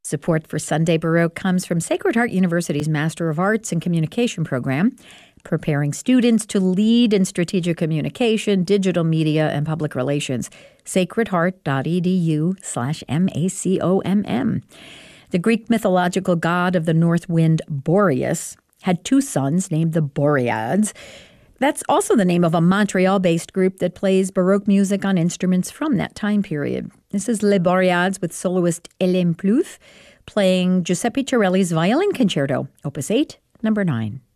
Support for Sunday Baroque comes from Sacred Heart University's Master of Arts in Communication program, preparing students to lead in strategic communication, digital media, and public relations. sacredheart.edu/MACOMM. The Greek mythological god of the north wind, Boreas, had two sons named the Boreads. That's also the name of a Montreal-based group that plays Baroque music on instruments from that time period. This is Les Boreads with soloist Hélène Plouffe playing Giuseppe Torelli's Violin Concerto, Opus 8, number 9.